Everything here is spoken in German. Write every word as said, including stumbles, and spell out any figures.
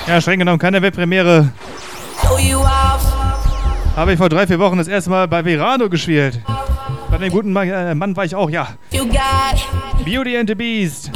Ja, streng genommen keine Weltpremiere. Habe ich vor drei, vier Wochen das erste Mal bei Verano gespielt. Bei dem guten Mann, äh, Mann war ich auch, ja. Beauty and the Beast.